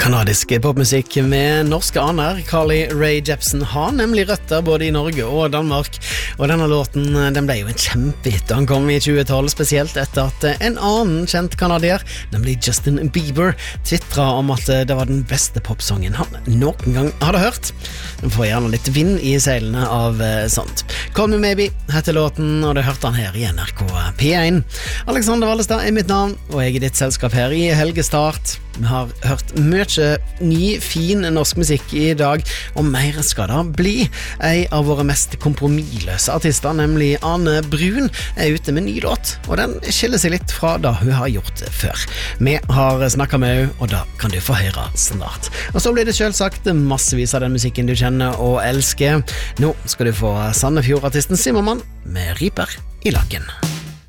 Kanadisk popmusikk med norske aner. Carly Rae Jepsen har nemlig røtter både i Norge og Danmark, og denne låten den ble jo en kjempehit da han kom i 2012, spesielt etter at en annen kjent kanadier, nemlig Justin Bieber, twitret om at det var den beste popsongen han noen gang hadde hørt. Den får gjerne litt vind i seilene av sånt. Call Me Maybe heter låten, og det hørte han her i NRK P1. Alexander Wallestad er mitt navn, og jeg er ditt selskap her i Helgestart. Vi har hørt mye ny, fin norsk musikk i dag, og mer skal det bli. En av våre mest kompromissløse artister, nemlig Ane Brun, er ute med ny låt, og den skiller seg litt fra det hun har gjort før. Vi har snakket med henne, og da kan du få høre snart. Og så blir det selvsagt massevis av den musikken du kjenner og elsker. Nå skal du få Sandefjord-artisten Simmermann med Riper i lakken.